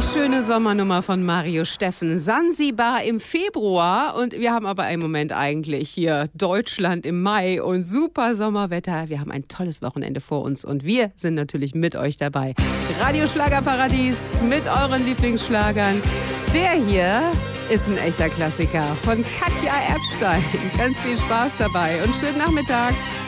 schöne Sommernummer von Mario Steffen. Sansibar im Februar und wir haben aber im Moment eigentlich hier Deutschland im Mai und super Sommerwetter. Wir haben ein tolles Wochenende vor uns und wir sind natürlich mit euch dabei. Radio Schlagerparadies mit euren Lieblingsschlagern. Der hier ist ein echter Klassiker von Katja Erbstein. Ganz viel Spaß dabei und schönen Nachmittag.